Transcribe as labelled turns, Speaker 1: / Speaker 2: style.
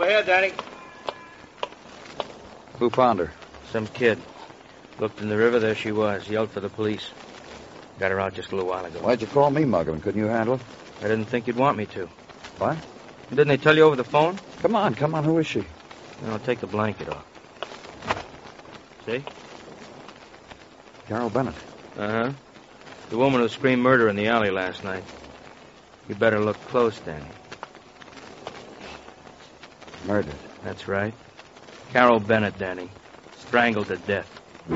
Speaker 1: Over here, Danny.
Speaker 2: Who found her?
Speaker 1: Some kid. Looked in the river, there she was. Yelled for the police. Got her out just a little while ago.
Speaker 2: Why'd you call me, Muggavan? Couldn't you handle it?
Speaker 1: I didn't think you'd want me to.
Speaker 2: What?
Speaker 1: Didn't they tell you over the phone?
Speaker 2: Come on. Who is she?
Speaker 1: I'll take the blanket off. See?
Speaker 2: Carol Bennett.
Speaker 1: Uh-huh. The woman who screamed murder in the alley last night. You better look close, Danny.
Speaker 2: Murdered.
Speaker 1: That's right. Carol Bennett, Danny. Strangled to death.